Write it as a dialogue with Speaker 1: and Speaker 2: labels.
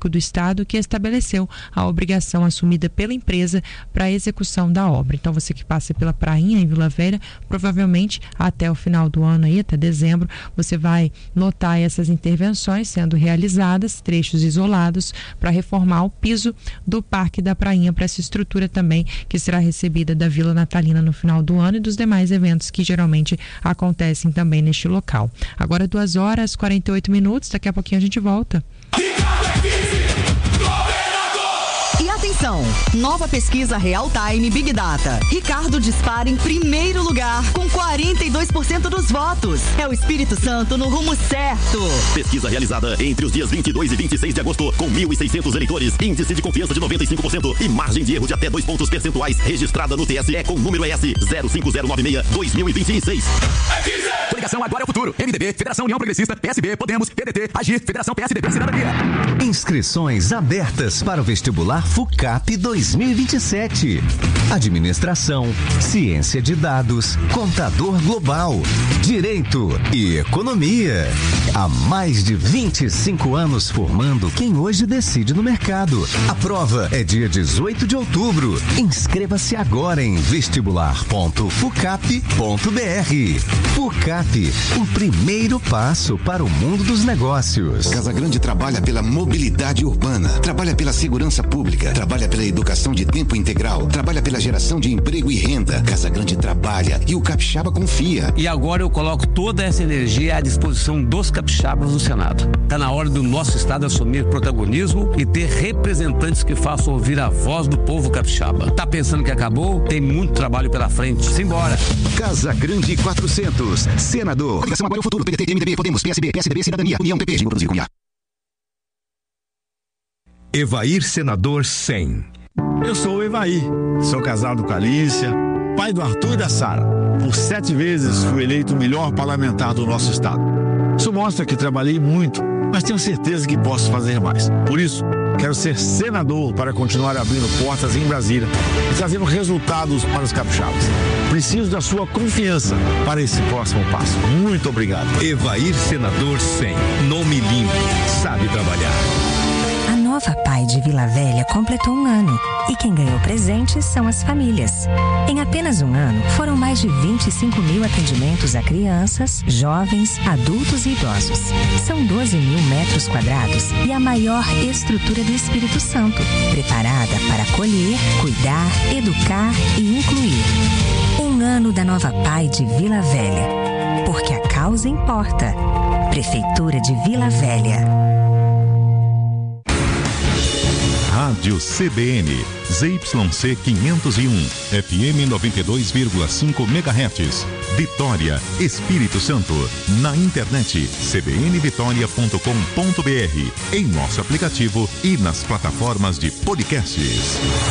Speaker 1: Público do Estado, que estabeleceu a obrigação assumida pela empresa para a execução da obra. Então, você que passa pela Prainha, em Vila Velha, provavelmente até o final do ano, aí, até dezembro, você vai notar essas intervenções sendo realizadas, trechos isolados, para reformar o piso do Parque da Prainha, para essa estrutura também que será recebida da Vila Natalina no final do ano e dos demais eventos que geralmente acontecem também neste local. Agora 2h48, daqui a pouquinho a gente volta.
Speaker 2: E atenção, nova pesquisa Real Time Big Data. Ricardo dispara em primeiro lugar com 42% dos votos. É o Espírito Santo no rumo certo.
Speaker 3: Pesquisa realizada entre os dias 22 e 26 de agosto com 1.600 eleitores. Índice de confiança de 95% e margem de erro de até 2 pontos percentuais. Registrada no TSE com número ES 05096-2026. Coligação Agora é o Futuro. MDB, Federação União Progressista, PSB, Podemos, PDT, Agir, Federação PSDB, Cidadania.
Speaker 4: Inscrições abertas para o vestibular FUCAP 2027. Administração, Ciência de Dados, Contador Global, Direito e Economia. Há mais de 25 anos formando quem hoje decide no mercado. A prova é dia 18 de outubro. Inscreva-se agora em vestibular.fucap.br. FUCAP, o primeiro passo para o mundo dos negócios.
Speaker 5: Casagrande trabalha pela mobilidade urbana, trabalha pela segurança pública, trabalha pela educação de tempo integral, trabalha pela geração de emprego e renda. Casagrande trabalha e o capixaba confia.
Speaker 6: E agora eu coloco toda essa energia à disposição dos capixabas no Senado. Está na hora do nosso estado assumir protagonismo e ter representantes que façam ouvir a voz do povo capixaba. Tá pensando que acabou? Tem muito trabalho pela frente. Simbora.
Speaker 5: Casagrande 400, senador. Coligação Agora é o Futuro. PDT, MDB, Podemos, PSB, PSDB, Cidadania, União, PP, Jingo Produzir com IA.
Speaker 7: Evair Senador 100.
Speaker 8: Eu sou o Evair, sou casado com a Alícia, pai do Arthur e da Sara. Por 7 vezes fui eleito o melhor parlamentar do nosso estado. Isso mostra que trabalhei muito, mas tenho certeza que posso fazer mais. Por isso, quero ser senador para continuar abrindo portas em Brasília e trazendo resultados para os capixabas. Preciso da sua confiança para esse próximo passo. Muito obrigado.
Speaker 7: Evair Senador 100. Nome limpo, sabe trabalhar.
Speaker 9: A Nova Pai de Vila Velha completou 1 ano e quem ganhou presentes são as famílias. Em apenas 1 ano, foram mais de 25 mil atendimentos a crianças, jovens, adultos e idosos. São 12 mil metros quadrados e a maior estrutura do Espírito Santo, preparada para acolher, cuidar, educar e incluir. 1 ano da Nova Pai de Vila Velha. Porque a causa importa. Prefeitura de Vila Velha.
Speaker 10: Rádio CBN, ZYC 501, FM 92,5 MHz, Vitória, Espírito Santo. Na internet, cbnvitoria.com.br, em nosso aplicativo e nas plataformas de podcasts.